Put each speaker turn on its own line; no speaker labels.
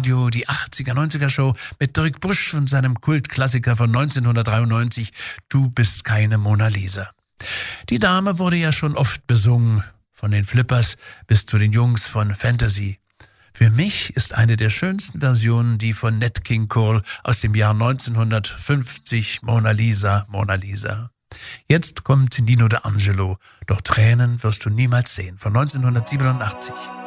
Radio, die 80er, 90er Show mit Dirk Busch und seinem Kultklassiker von 1993, Du bist keine Mona Lisa. Die Dame wurde ja schon oft besungen, von den Flippers bis zu den Jungs von Fantasy. Für mich ist eine der schönsten Versionen die von Nat King Cole aus dem Jahr 1950, Mona Lisa, Mona Lisa. Jetzt kommt Nino D'Angelo, doch Tränen wirst du niemals sehen, von 1987.